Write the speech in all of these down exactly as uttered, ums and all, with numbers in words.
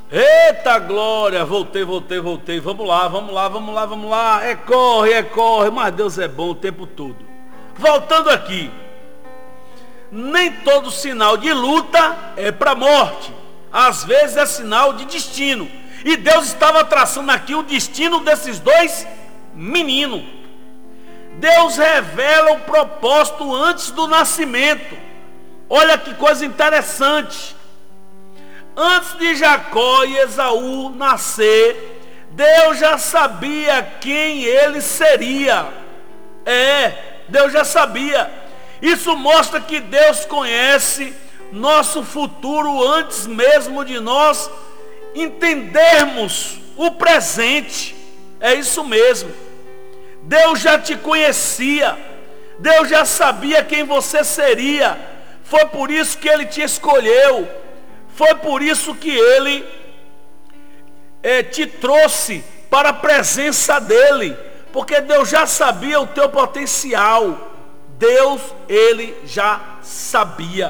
Eita glória, voltei, voltei, voltei. Vamos lá, vamos lá, vamos lá, vamos lá. É corre, é corre, mas Deus é bom o tempo todo. Voltando aqui. Nem todo sinal de luta é para morte. Às vezes é sinal de destino. E Deus estava traçando aqui o destino desses dois meninos. Deus revela o propósito antes do nascimento. Olha que coisa interessante. Antes de Jacó e Esaú nascer, Deus já sabia quem ele seria. É, Deus já sabia. Isso mostra que Deus conhece nosso futuro antes mesmo de nós entendermos o presente. É isso mesmo. Deus já te conhecia. Deus já sabia quem você seria. Foi por isso que Ele te escolheu. Foi por isso que Ele é, te trouxe para a presença dEle. Porque Deus já sabia o teu potencial. Deus, Ele já sabia.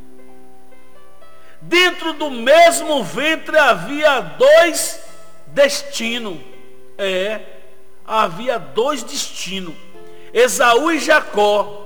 Dentro do mesmo ventre havia dois destinos. É, havia dois destinos. Esaú e Jacó.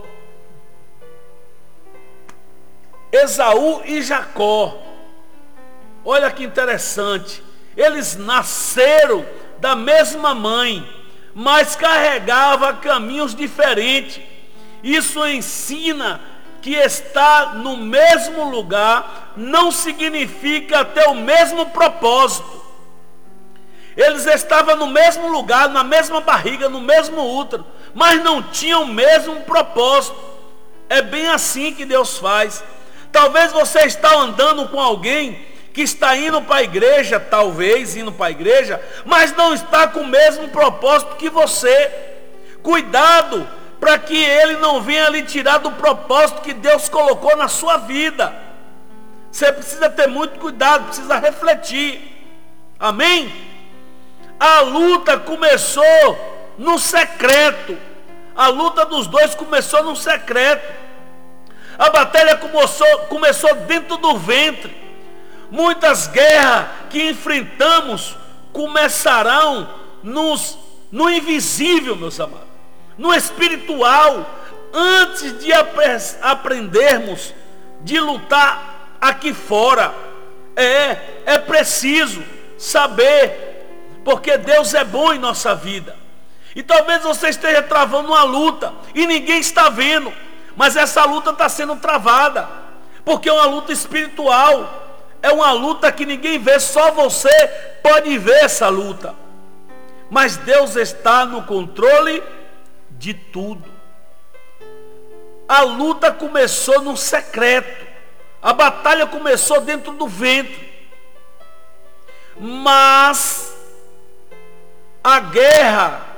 Esaú e Jacó. Olha que interessante. Eles nasceram da mesma mãe, mas carregavam caminhos diferentes. Isso ensina que estar no mesmo lugar não significa ter o mesmo propósito. Eles estavam no mesmo lugar, na mesma barriga, no mesmo útero, mas não tinham o mesmo propósito. É bem assim que Deus faz. Talvez você está andando com alguém que está indo para a igreja, talvez indo para a igreja, mas não está com o mesmo propósito que você. Cuidado para que ele não venha lhe tirar do propósito que Deus colocou na sua vida. Você precisa ter muito cuidado, precisa refletir. Amém? A luta começou no secreto. A luta dos dois começou no secreto. A batalha começou, começou dentro do ventre. Muitas guerras que enfrentamos começarão nos, no invisível, meus amados, no espiritual, antes de apre- aprendermos de lutar aqui fora. É, é preciso saber, porque Deus é bom em nossa vida. E talvez você esteja travando uma luta e ninguém está vendo, mas essa luta está sendo travada, porque é uma luta espiritual. É uma luta que ninguém vê, só você pode ver essa luta. Mas Deus está no controle de tudo. A luta começou no secreto. A batalha começou dentro do ventre. Mas a guerra